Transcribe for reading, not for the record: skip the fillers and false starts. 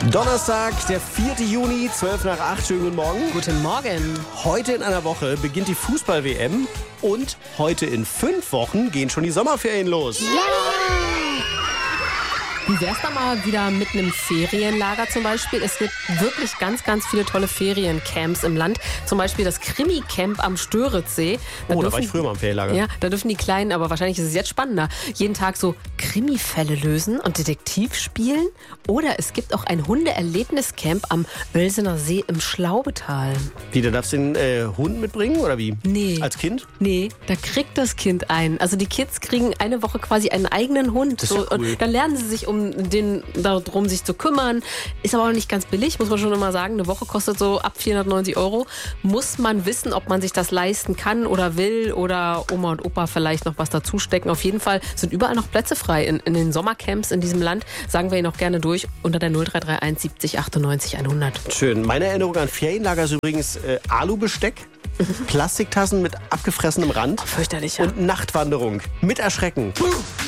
Donnerstag, der 4. Juni, 7:55. Schönen guten Morgen. Guten Morgen. Heute in einer Woche beginnt die Fußball-WM und heute in 5 Wochen gehen schon die Sommerferien los. Ja! Wie wär's da mal wieder mit einem Ferienlager zum Beispiel? Es gibt wirklich ganz, ganz viele tolle Feriencamps im Land. Zum Beispiel das Krimi-Camp am Störitzsee. Da war ich früher mal im Ferienlager. Ja, da dürfen die Kleinen, aber wahrscheinlich ist es jetzt spannender, jeden Tag so Krimi-Fälle lösen und Detektiv spielen. Oder es gibt auch ein Hundeerlebniscamp am Oelsener See im Schlaubetal. Wie, da darfst du den Hund mitbringen oder wie? Nee. Als Kind? Nee, da kriegt das Kind einen. Also die Kids kriegen eine Woche quasi einen eigenen Hund. Das ist ja cool. Und dann lernen sie sich darum, sich zu kümmern. Ist aber auch nicht ganz billig, muss man schon immer sagen. Eine Woche kostet so ab 490 €. Muss man wissen, ob man sich das leisten kann oder will oder Oma und Opa vielleicht noch was dazu stecken. Auf jeden Fall sind überall noch Plätze frei in den Sommercamps in diesem Land. Sagen wir Ihnen auch gerne durch unter der 0331 70 98 100. Schön. Meine Erinnerung an Ferienlager ist übrigens Alubesteck, Plastiktassen mit abgefressenem Rand Fürchterlich, ja. und Nachtwanderung mit Erschrecken.